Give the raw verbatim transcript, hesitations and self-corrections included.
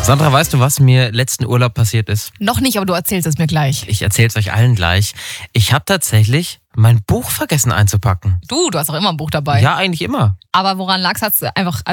Sandra, weißt du, was mir letzten Urlaub passiert ist? Noch nicht, aber du erzählst es mir gleich. Ich erzähl's euch allen gleich. Ich habe tatsächlich mein Buch vergessen einzupacken. Du, du hast auch immer ein Buch dabei. Ja, eigentlich immer. Aber woran lag's? Hat's einfach